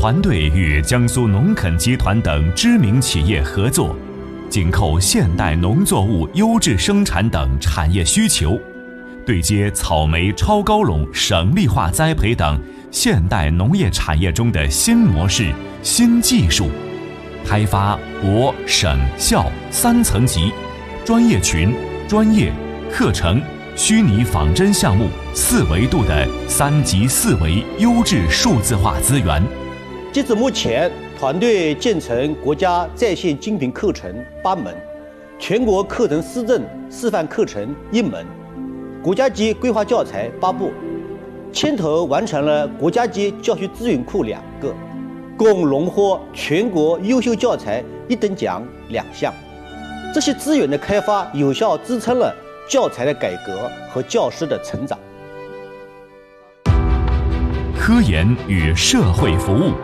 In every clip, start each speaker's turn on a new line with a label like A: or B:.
A: 团队与江苏农垦集团等知名企业合作，紧扣现代农作物优质生产等产业需求，对接草莓超高垄省力化栽培等现代农业产业中的新模式、新技术，开发国、省、校3层级专业群、专业、课程、虚拟仿真项目4维度的3级4维优质数字化资源。
B: 截至目前，团队建成国家在线精品课程8门，全国课程思政示范课程1门，国家级规划教材8部，牵头完成了国家级教学资源库2个，共荣获全国优秀教材1等奖2项。这些资源的开发，有效支撑了教材的改革和教师的成长。
A: 科研与社会服务。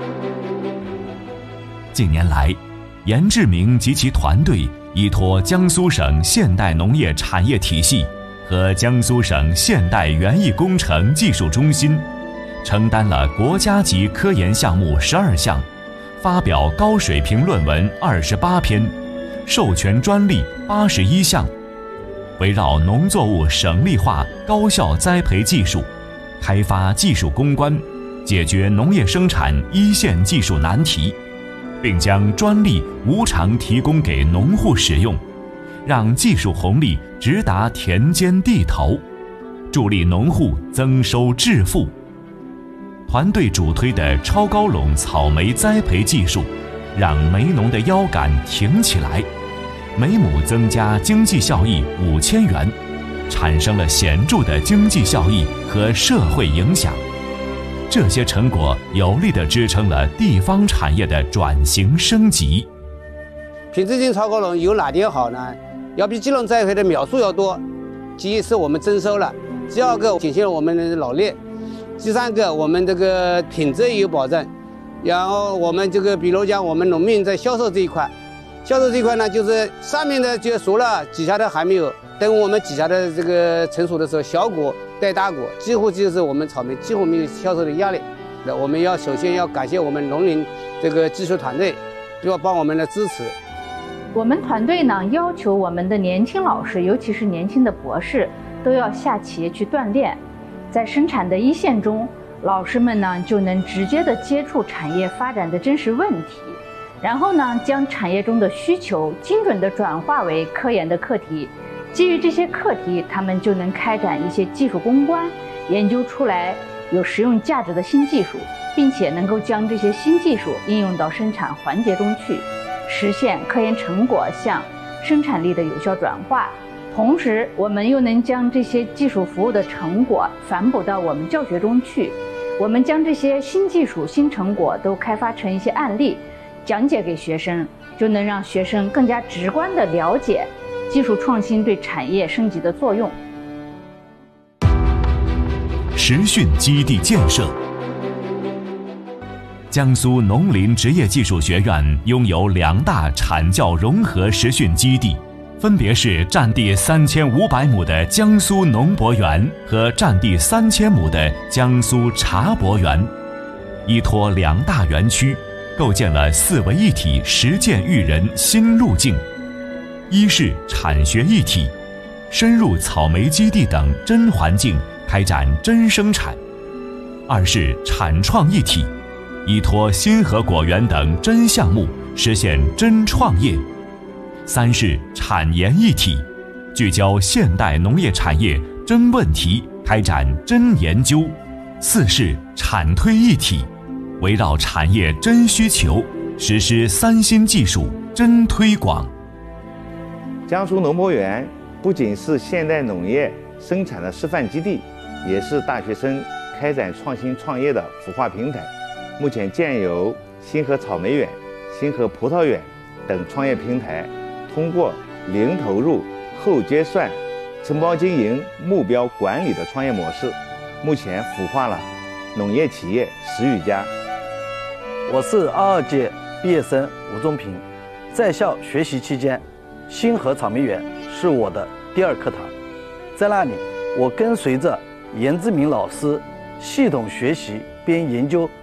A: 近年来，严志明及其团队依托江苏省现代农业产业体系和江苏省现代园艺工程技术中心，承担了国家级科研项目12项，发表高水平论文28篇，授权专利81项，围绕农作物省力化高效栽培技术，开发技术攻关，解决农业生产一线技术难题，并将专利无偿提供给农户使用，让技术红利直达田间地头，助力农户增收致富。团队主推的超高垄草莓栽培技术，让梅农的腰杆挺起来，每亩增加经济效益5000元，产生了显著的经济效益和社会影响。这些成果有力地支撑了地方产业的转型升级。
C: 品质型超高垄有哪点好呢？要比基垄栽培的秒数要多。第一是我们增收了，第二个体现了我们的老练，第三个我们这个品质也有保证。然后我们这个比如讲我们农民在销售这一块呢，就是上面的就熟了，底下的还没有。等我们底下的这个成熟的时候，小果带大果，几乎就是我们草莓几乎没有销售的压力。那我们首先要感谢我们农林这个技术团队，要帮我们的支持。
D: 我们团队呢要求我们的年轻老师，尤其是年轻的博士，都要下企业去锻炼，在生产的一线中，老师们呢就能直接的接触产业发展的真实问题。然后呢，将产业中的需求精准地转化为科研的课题，基于这些课题，他们就能开展一些技术攻关，研究出来有实用价值的新技术，并且能够将这些新技术应用到生产环节中去，实现科研成果向生产力的有效转化。同时，我们又能将这些技术服务的成果反哺到我们教学中去。我们将这些新技术、新成果都开发成一些案例，讲解给学生，就能让学生更加直观地了解技术创新对产业升级的作用。
A: 实训基地建设。江苏农林职业技术学院拥有2大产教融合实训基地，分别是占地3500亩的江苏农博园和占地3000亩的江苏茶博园。依托2大园区，构建了4维一体实践育人新路径。一是产学一体，深入草莓基地等真环境开展真生产；二是产创一体，依托新河果园等真项目实现真创业；三是产研一体，聚焦现代农业产业真问题开展真研究；四是产推一体，围绕产业真需求实施3新技术真推广。
E: 江苏农博园不仅是现代农业生产的示范基地，也是大学生开展创新创业的孵化平台。目前建有新河草莓园、新河葡萄园等创业平台，通过零投入、后结算、承包经营、目标管理的创业模式，目前孵化了农业企业10余家。
F: 我是22届毕业生吴忠平，在校学习期间，新河草莓园是我的第2课堂。在那里，我跟随着严志明老师系统学习，边研究